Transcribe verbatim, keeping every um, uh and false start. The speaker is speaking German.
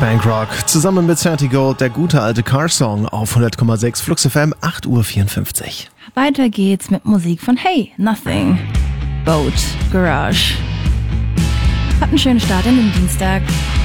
Punkrock zusammen mit Santi Gold, der gute alte Car-Song auf hundert Komma sechs Flux F M, acht Uhr vierundfünfzig. Weiter geht's mit Musik von Hey, Nothing, Boat, Garage. Habt einen schönen Start in den Dienstag.